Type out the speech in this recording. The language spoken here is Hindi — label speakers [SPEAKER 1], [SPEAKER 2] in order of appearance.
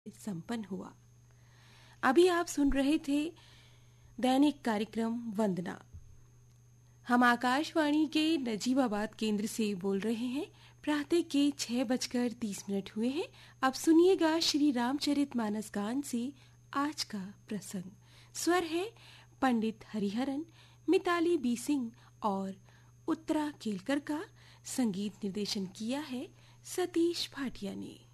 [SPEAKER 1] संपन्न हुआ। अभी आप सुन रहे थे दैनिक कार्यक्रम वंदना। हम आकाशवाणी के नजीबाबाद केंद्र से बोल रहे हैं। प्रातः के 6:30 हुए हैं। अब सुनिएगा श्री रामचरितमानस गान से आज का प्रसंग। स्वर है पंडित हरिहरन, मिताली बी सिंह और उत्तरा केलकर का। संगीत निर्देशन किया है सतीश भाटिया ने।